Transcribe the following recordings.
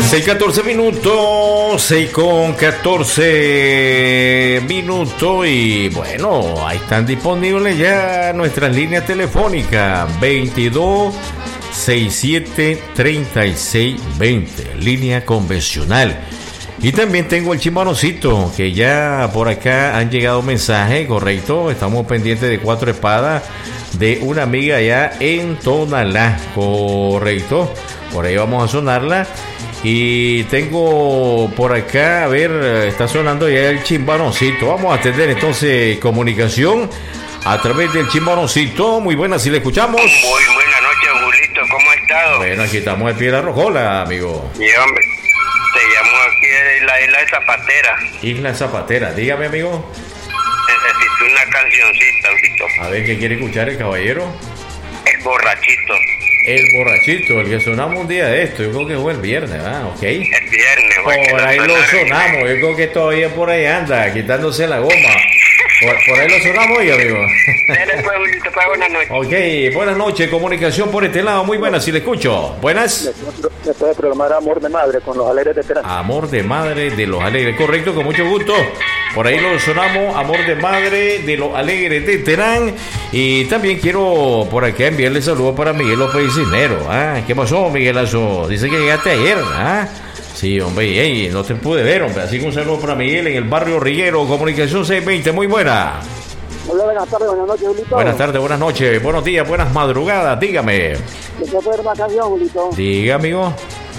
6:14 minutos, 6:14 minutos y bueno, ahí están disponibles ya nuestras líneas telefónicas 22 67 36 20, línea convencional. Y también tengo el Chimbaroncito, que ya por acá han llegado mensajes, correcto, estamos pendientes de 4 espadas de una amiga allá en Tonalá, correcto, por ahí vamos a sonarla. Y tengo por acá, a ver, está sonando ya el Chimbaroncito. Vamos a atender entonces comunicación a través del Chimbaroncito. Muy buenas, si le escuchamos. Muy buenas noches, Julito, ¿cómo ha estado? Bueno, aquí estamos de pie de la rojola, amigo. Sí, hombre, te llamo aquí de la isla de Zapatera. Isla Zapatera, dígame, amigo. Necesito una cancioncita, Julito. A ver, ¿qué quiere escuchar el caballero? El borrachito. El borrachito, el que sonamos un día de esto, yo creo que fue el viernes, ¿ah? Ok. El viernes, güey. Por ahí lo sonamos, yo creo que todavía por ahí anda, quitándose la goma. Por ahí lo sonamos hoy, amigo. Dale, pues, Julito, pues, buenas noches. Ok, buenas noches, comunicación por este lado, muy buenas, si le escucho. Buenas. Me puede programar Amor de Madre con los Alegres de Terán. Amor de Madre de los Alegres, correcto, con mucho gusto. Por ahí lo sonamos, Amor de Madre de los Alegres de Terán. Y también quiero por acá enviarle saludos para Miguel López Cisnero. ¿Ah? ¿Qué pasó, Miguelazo? Dice que llegaste ayer, ¿ah? Sí, hombre, hey, no te pude ver, hombre. Así que un saludo para Miguel en el barrio Riguero, comunicación 620, muy buena. Hola, buenas tardes, buenas noches, Julito. Buenas tardes, buenas noches, buenos días, buenas madrugadas, dígame. ¿Le puedo poner una canción, Julito? Diga, amigo.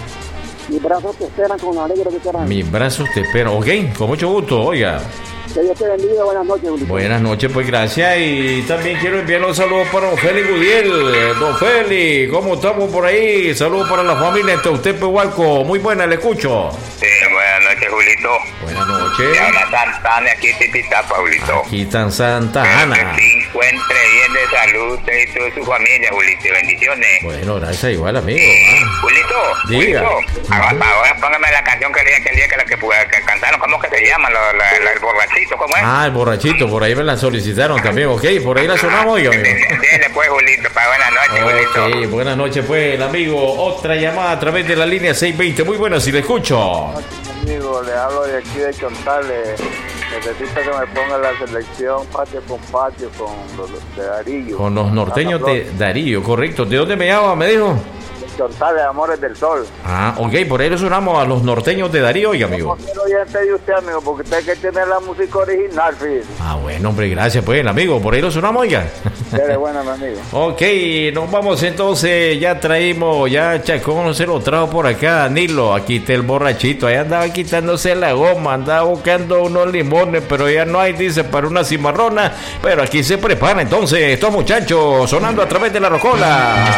Mis brazos te esperan con los Alegres de Terán. Mis brazos te esperan, ok, con mucho gusto, oiga. Que Dios te bendiga, buenas noches, Julito. Buenas noches, pues gracias. Y también quiero enviar un saludo para don Félix Gudiel. Don Félix, ¿cómo estamos por ahí? Saludos para la familia de usted, Pehualco. Muy buena, le escucho. Sí, buenas noches, Julito. Buenas noches. Y ahora Santa Ana, aquí Tipitapa, Julito. Aquí está en Santa Ana. Que se encuentre bien de salud usted y toda su familia, Julito. Bendiciones. Bueno, gracias igual, amigo. Julito, Diga. Julito, ahora póngame la canción que cantaron, ¿cómo que se llama? El borrachito, ¿cómo es? Ah, el borrachito, por ahí me la solicitaron también, ok, por ahí la sonamos, oiga, amigo. Dile pues, Julito, para buenas noches, Julito. Ok, buenas noches, pues, el amigo. Otra llamada a través de la línea 620. Muy buena, si le escucho. Amigo, le hablo de aquí de Chontales. Necesito que me ponga la selección patio con los de Darío. Con los norteños de Darío, correcto. ¿De dónde me llama, me dijo? Chontales, Amores del Sol. Ah, ok, por ahí le sonamos a los norteños de Darío, oiga, amigo. No quiero oyente de usted, amigo, porque usted hay que tener la música original, fíjese. Ah, bueno, hombre, gracias, pues, amigo. Por ahí lo sonamos, oiga. Dele buena, mi amigo. Ok, nos vamos entonces. Ya traímos, ya Chacón se lo trajo por acá, Danilo. Aquí está el borrachito. Ahí andaba quitándose la goma, andaba buscando unos limones, pero ya no hay, dice, para una cimarrona. Pero aquí se prepara entonces estos muchachos sonando a través de la rocola.